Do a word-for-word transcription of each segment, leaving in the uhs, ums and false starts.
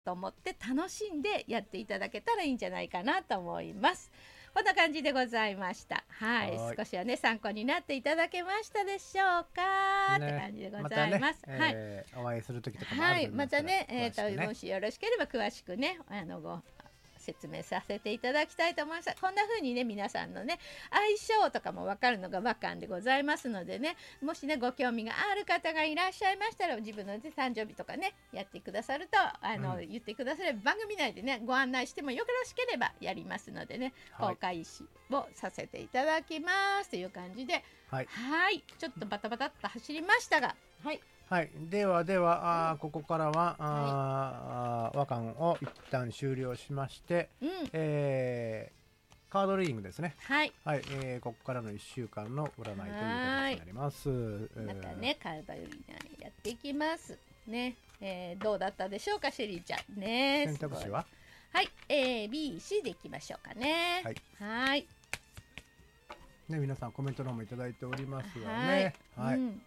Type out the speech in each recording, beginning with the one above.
と思って楽しんでやっていただけたらいいんじゃないかなと思います。こんな感じでございました。はい、 はい少しはね参考になっていただけましたでしょうか、 ねって感じでございます。 またね、 はい、 えーお会いする時とかもあはい、 ると思いますからまたね、えーと詳しくねもしよろしければ詳しくねあのご説明させていただきたいと思います。こんな風にね皆さんのね相性とかも分かるのが和漢でございますのでね、もしねご興味がある方がいらっしゃいましたら自分の、ね、誕生日とかねやってくださるとあの、 うん言ってくだされば番組内でねご案内してもよろしければやりますのでね、 はい公開しをさせていただきますという感じで、 はい、 はいちょっとバタバタっと走りましたが、はいはい、ではではあーここからはあー、和漢を一旦終了しまして、 うんえーカードリーディングですね。 はいはい、えーここからのいっしゅうかんの占いという形になります。 またね、カードリーダーやっていきますね、えーどうだったでしょうか、シェリーちゃんね。 選択肢ははい、A、B、C でいきましょうかね。 はいはい、 ね、皆さんコメントの方もいただいておりますがはいね。はい、 うん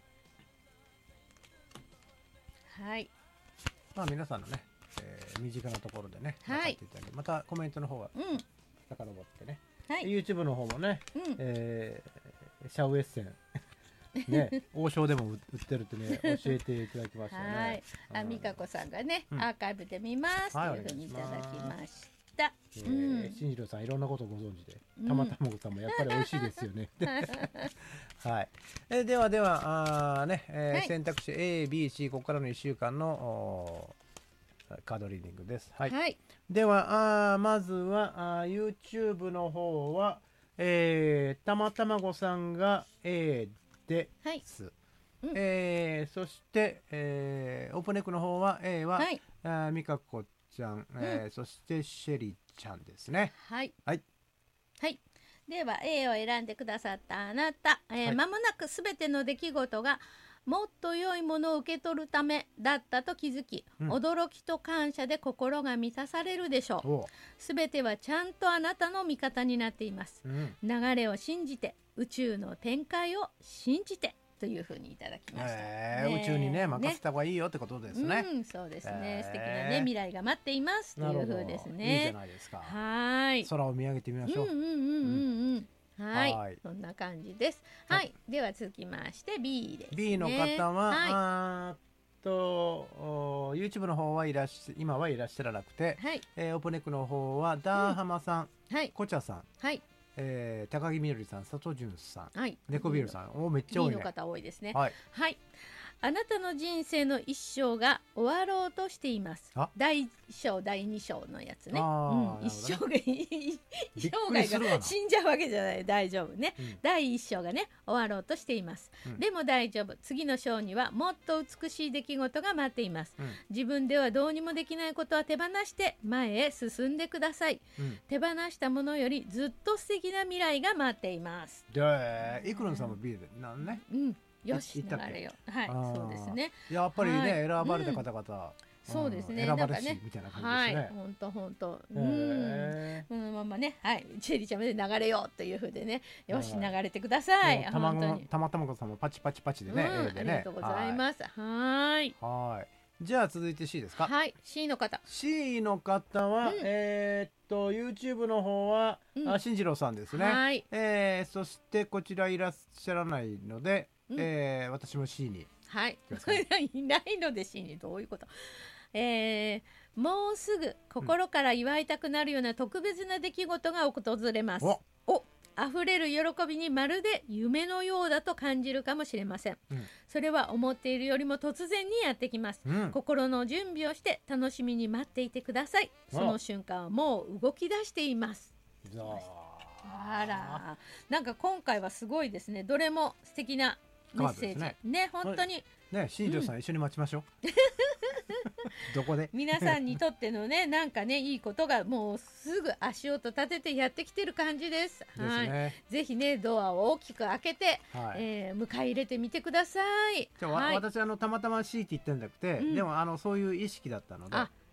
はい、 まあ皆さんのね、えー身近なところでね、 はい分かっていただきまたコメントの方はうん、 遡ってね、 はい、 YouTube の方もね、 うん、 えーシャウエッセンね、王将でも売ってるってね教えていただきましたよはいね。、 あ、美香子さんがね、 うんアーカイブで見ますとはいいうふうにいただきました。 えうんー、新次郎さんいろんなことをご存知で、 うん玉卵さんもやっぱり美味しいですよね。はい。えーではではあーね、えーはい選択肢 A、B、C ここからのいっしゅうかんのおーカードリーディングです。はい。 はい、 ではあーまずはあー YouTube の方は、えー、玉卵さんが A ではい、 す。 うんえーそして、えーオープンネックの方は A は、 はい、 あー美香子ちゃん、えーそしてシェリちゃんですね。 はい、 はい、 はい。では A を選んでくださったあなた、えーはい間もなくすべての出来事がもっと良いものを受け取るためだったと気づき、 うん驚きと感謝で心が満たされるでしょう。 おう、 すべてはちゃんとあなたの味方になっています。 うん、 流れを信じて、宇宙の展開を信じてというふうにいただきました、 えー宇宙にね任せた方がいいよってことですね。 うん、そうですね、 えー素敵なね未来が待っていますというふうですいいじゃね。 ないですか。 はーい、 空を見上げてみましょう。 うんうんうんうんうん。はい、 はいそんな感じです。 ははいい、では続きまして B です、ね。 B の方は、 はい、 あーっとお YouTube の方はいらっし今はいらっしゃらなくて、 はい、 えーオープンネックの方はダーハマさん、 はい、 コチャさん、 はい、 えー高木みどりさん、佐藤淳さん、 はい。 猫ビールさん、おめっちゃ B 多いね。 の方多いですね。 はい。 はい。あなたの人生の一生が終わろうとしています。 あ第一章、第二章のやつね。 あーうん、 なる一ほど生がいいびっく生涯りするわなが死んじゃうわけじゃない。大丈夫ね。 うん第一章がね終わろうとしています、 うんでも大丈夫。次の章にはもっと美しい出来事が待っています。 うん自分ではどうにもできないことは手放して前へ進んでください。 うん手放したものよりずっと素敵な未来が待っています。 で、イクルンさんも B で、なんね。 うん、よしい言ったっけ流れよ。はい、 あーそうですね。 やっぱりね、 はい選ばれた方々、 そうですね。 選ばれし、 なんかねみたいな感はい、 じですね。 本当本当。うん。 へこのままね、はい、チェリーちゃんまで流れようというふうでね、よしはい流れてください。 ー本当卵に。 たまたまさんもパチパチパチでね、 うん、 A あでね。 りがとうございます。はーい。 はい。はい。じゃあ続いて C ですか。 はい、C の方。 C の方は、 うんえーっと YouTube の方は、 うんあ進次郎さんですね。 はい。 えーそしてこちらいらっしゃらないので、 うんえー私も C に。 はいどうですか。 いないので C にどういうこと。えーもうすぐ心から祝いたくなるような特別な出来事が訪れます。 おお溢れる喜びにまるで夢のようだと感じるかもしれません。 うんそれは思っているよりも突然にやってきます。 うん。 心の準備をして楽しみに待っていてください。その瞬間はもう動き出しています。 じゃあら、なんか今回はすごいですね。どれも素敵なメッセージカードですね、本当にね、進次郎さん、一緒に待ちましょう。どこで。 皆さんにとってのねなんかねいいことがもうすぐ足音立ててやってきてる感じです。 ですはい。 ね。 ぜひねドアを大きく開けて、 はい。 えー迎え入れてみてください。 じゃあわはい。 私あのたまたま C って言ってんじゃなくて、 うんでもあのそういう意識だったので、 あ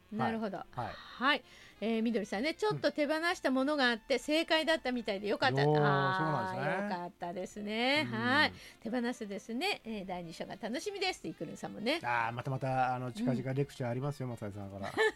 なるほど。 はいはい。えー、みどりさんね、ちょっと手放したものがあって正解だったみたいでよかった。 よーあそうなんですねーよかったですね。 うんはい。手放すですね。えー、だいに章が楽しみですってイクルンさんもね。 ああまたまたあの近々レクチャーありますよ、松井さんから